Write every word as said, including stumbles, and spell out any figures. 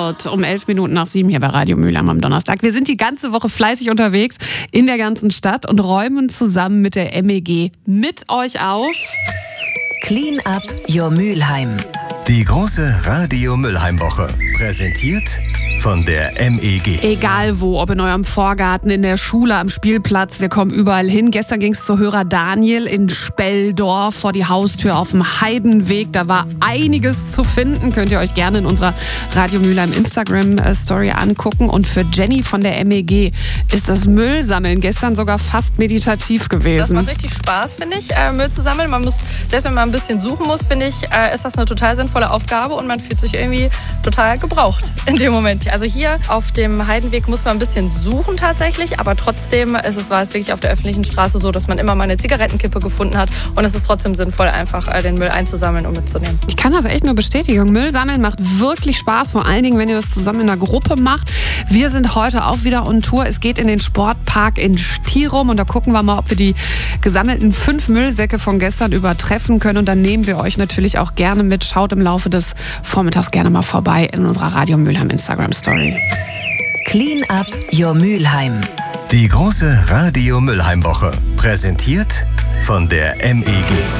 Out um elf Minuten nach sieben hier bei Radio Mülheim am Donnerstag. Wir sind die ganze Woche fleißig unterwegs in der ganzen Stadt und räumen zusammen mit der M E G mit euch auf Clean Up Your Mülheim. Die große Radio Mülheim Woche. Präsentiert von der M E G. Egal wo, ob in eurem Vorgarten, in der Schule, am Spielplatz, wir kommen überall hin. Gestern ging es zu Hörer Daniel in Speldorf vor die Haustür auf dem Heidenweg. Da war einiges zu finden. Könnt ihr euch gerne in unserer Radio Mülheim Instagram-Story angucken. Und für Jenny von der M E G ist das Müllsammeln gestern sogar fast meditativ gewesen. Das macht richtig Spaß, finde ich, äh, Müll zu sammeln. Man muss, selbst wenn man ein bisschen suchen muss, finde ich, äh, ist das eine total sinnvolle Aufgabe und man fühlt sich irgendwie total gebraucht in dem Moment. Also hier auf dem Heidenweg muss man ein bisschen suchen tatsächlich, aber trotzdem ist es, war es wirklich auf der öffentlichen Straße so, dass man immer mal eine Zigarettenkippe gefunden hat und es ist trotzdem sinnvoll, einfach den Müll einzusammeln und mitzunehmen. Ich kann das echt nur bestätigen. Müll sammeln macht wirklich Spaß, vor allen Dingen, wenn ihr das zusammen in einer Gruppe macht. Wir sind heute auch wieder on Tour. Es geht in den Sportpark in Stirum und da gucken wir mal, ob wir die gesammelten fünf Müllsäcke von gestern übertreffen können und dann nehmen wir euch natürlich auch gerne mit. Schaut im Laufe des Vormittags gerne mal vorbei in unserer Radio Mülheim Instagram-Story. Clean Up Your Mülheim. Die große Radio Mülheim Woche. Präsentiert von der M E G.